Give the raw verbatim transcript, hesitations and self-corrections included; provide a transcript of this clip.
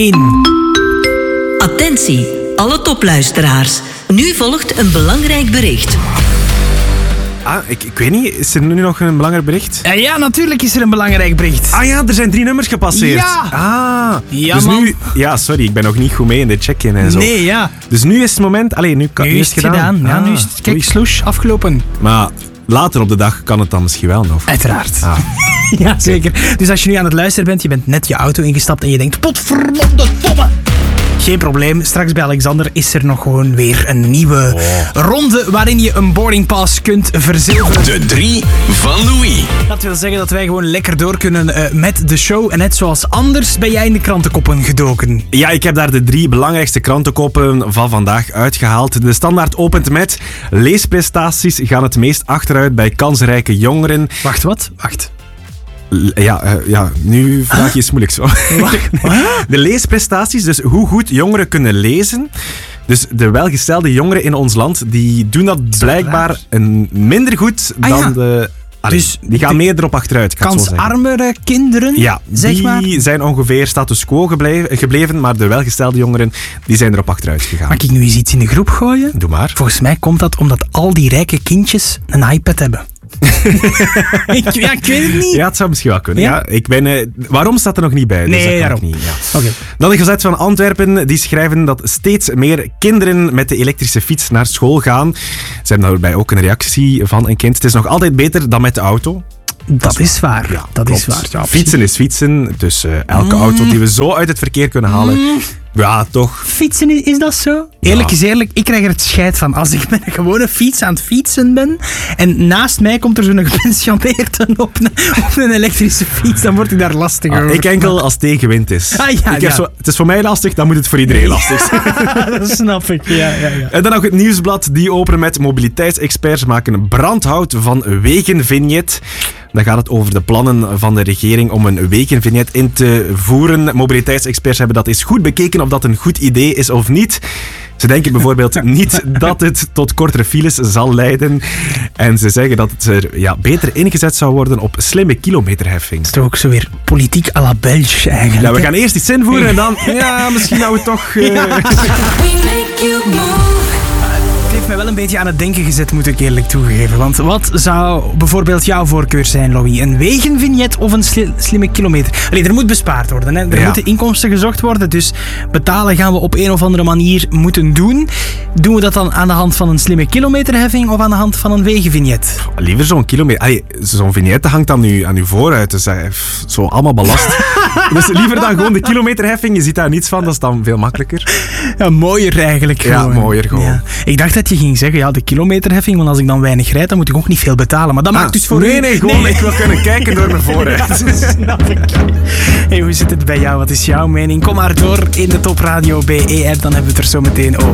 in. Attentie, alle topluisteraars. Nu volgt een belangrijk bericht. Ah, ik, ik weet niet, is er nu nog een belangrijk bericht? Ja, ja, natuurlijk is er een belangrijk bericht. Ah ja, er zijn drie nummers gepasseerd. Ja. Ah, Ja, dus man. nu... Ja, sorry, ik ben nog niet goed mee in de check-in en zo. Nee, ja. Dus nu is het moment... Allee, nu, kan, Nu is het gedaan. Ja, Ah, nu is het, kijk, oei. sloes, afgelopen. Maar later op de dag kan het dan misschien wel nog. Uiteraard. Ah. Ja, zeker. Dus als je nu aan het luisteren bent, je bent net je auto ingestapt en je denkt, potverdomme domme. Geen probleem, straks bij Alexander is er nog gewoon weer een nieuwe Oh. ronde waarin je een boarding pass kunt verzilveren. De drie van Louis. Dat wil zeggen dat wij gewoon lekker door kunnen uh, met de show. En net zoals anders ben jij in de krantenkoppen gedoken. Ja, ik heb daar de drie belangrijkste krantenkoppen van vandaag uitgehaald. De Standaard opent met: leesprestaties gaan het meest achteruit bij kansrijke jongeren. Wacht, wat? Wacht. L- Ja, uh, ja nu vraag je iets moeilijks. De leesprestaties, dus hoe goed jongeren kunnen lezen. Dus de welgestelde jongeren in ons land, die doen dat blijkbaar een minder goed Ah, dan ja. de... Allee, Dus die gaan de meer erop achteruit, kan ik zo zeggen. Kansarmere kinderen, Ja, zeg die maar. zijn ongeveer status quo gebleven, gebleven, maar de welgestelde jongeren die zijn erop achteruit gegaan. Mag ik nu eens iets in de groep gooien? Doe maar. Volgens mij komt dat omdat al die rijke kindjes een iPad hebben. ik, ja, ik weet het niet. Ja, het zou misschien wel kunnen. Ja? Ja? Ik ben, eh, waarom staat er nog niet bij? Dus Nee, dat kan daarom. ik niet. Ja. Oké. Dan de Gazet van Antwerpen, die schrijven dat steeds meer kinderen met de elektrische fiets naar school gaan. Ze hebben daarbij ook een reactie van een kind. Het is nog altijd beter dan met de auto. Dat is waar. Ja, dat klopt. is waar. Ja, Fietsen is fietsen, dus eh, elke auto die we zo uit het verkeer kunnen halen, ja, toch. Fietsen, is- is dat zo? Eerlijk is eerlijk, ik krijg er het scheid van. Als ik met een gewone fiets aan het fietsen ben en naast mij komt er zo'n gepensioneerde op een, op een elektrische fiets, dan word ik daar lastig Ah, over. ik enkel als tegenwind is. Ah, ja, ik heb ja. Zo, het is voor mij lastig, dan moet het voor iedereen lastig zijn. Dat snap ik, ja, ja, ja. En dan nog het Nieuwsblad, die openen met mobiliteitsexperts maken brandhout van wegenvignet. Dan gaat het over de plannen van de regering om een wegenvignet in te voeren. Mobiliteitsexperts hebben dat eens goed bekeken of dat een goed idee is of niet. Ze denken bijvoorbeeld niet dat het tot kortere files zal leiden. En ze zeggen dat het er ja, beter ingezet zou worden op slimme kilometerheffing. Dat is toch ook zo weer politiek à la Belge eigenlijk. Ja, we hè? gaan eerst iets invoeren en dan... Ja, misschien nou we toch... eh, We make you move. Het heeft mij wel een beetje aan het denken gezet, moet ik eerlijk toegeven. Want wat zou bijvoorbeeld jouw voorkeur zijn, Louis? Een wegenvignet of een sli- slimme kilometer? Allee, er moet bespaard worden. Hè? Er Ja. moeten inkomsten gezocht worden. Dus betalen gaan we op een of andere manier moeten doen. Doen we dat dan aan de hand van een slimme kilometerheffing of aan de hand van een wegenvignet? Liever zo'n kilometer... Allee, zo'n vignette hangt dan nu aan uw vooruit. Dus eh, pff, zo allemaal belast. Dus liever dan gewoon de kilometerheffing. Je ziet daar niets van, dat is dan veel makkelijker. Ja, mooier eigenlijk Ja, gewoon. mooier gewoon. Ja. Ik dacht dat je ging zeggen, ja, de kilometerheffing, want als ik dan weinig rijd, dan moet ik ook niet veel betalen. Maar dat maakt dus voor nee, u... nee, gewoon ik wil kunnen kijken door mijn vooruit. Dat snap ik. Hey, hoe zit het bij jou? Wat is jouw mening? Kom maar door in de Top Radio B E-app, dan hebben we het er zo meteen over.